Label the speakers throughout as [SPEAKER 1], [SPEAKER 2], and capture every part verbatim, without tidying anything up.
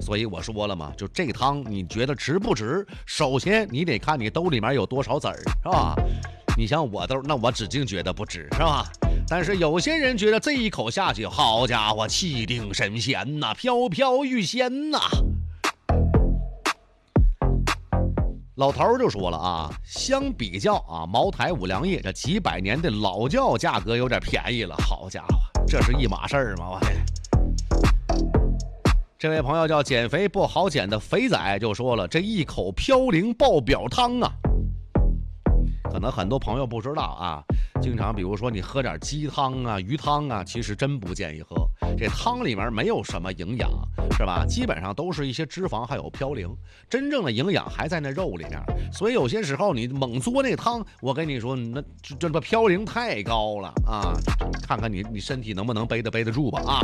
[SPEAKER 1] 所以我说了嘛，就这汤你觉得值不值？首先你得看你兜里面有多少籽儿，是吧？你像我兜，那我指定觉得不值，是吧？但是有些人觉得这一口下去，好家伙，气定神闲呐、啊，飘飘欲仙呐、啊。老头就说了啊，相比较啊，茅台、五粮液这几百年的老窖价格有点便宜了。好家伙，这是一码事儿吗？我天！这位朋友叫减肥不好减的肥仔就说了，这一口飘零爆表汤啊，可能很多朋友不知道啊。经常比如说你喝点鸡汤啊、鱼汤啊，其实真不建议喝。这汤里面没有什么营养，是吧？基本上都是一些脂肪还有嘌呤，真正的营养还在那肉里面。所以有些时候你猛嘬那汤，我跟你说，那这这嘌呤太高了啊！看看你你身体能不能背得背得住吧啊！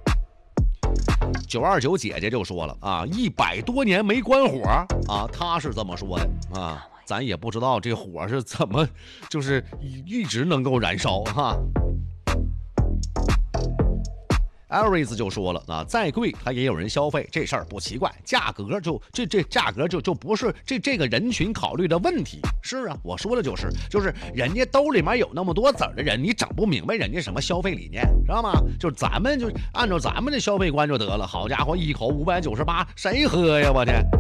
[SPEAKER 1] 九二九姐姐就说了啊，一百多年没关火啊，她是这么说的啊。咱也不知道这火是怎么，就是一直能够燃烧哈。Aries 就说了啊，再贵它也有人消费，这事儿不奇怪，价格就这这价格就就不是这这个人群考虑的问题。是啊，我说的就是就是人家兜里面有那么多籽儿的人，你整不明白人家什么消费理念，知道吗？就是咱们就按照咱们的消费观就得了。好家伙，一口五百九十八，谁喝呀？我天！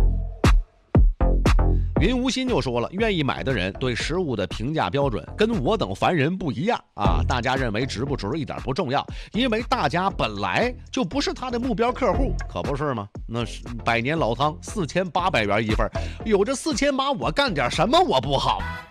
[SPEAKER 1] 云无心就说了，愿意买的人对食物的评价标准跟我等凡人不一样啊！大家认为值不值一点不重要，因为大家本来就不是他的目标客户，可不是吗？那是百年老汤四千八百元一份，有这四千八，我干点什么我不好？